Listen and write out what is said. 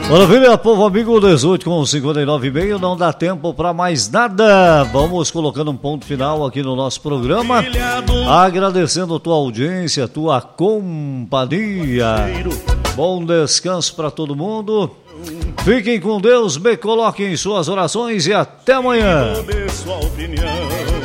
Maravilha, povo amigo, 18h59, não dá tempo para mais nada. Vamos colocando um ponto final aqui no nosso programa, agradecendo a tua audiência, tua companhia. Bom descanso para todo mundo. Fiquem com Deus, me coloquem em suas orações e até amanhã.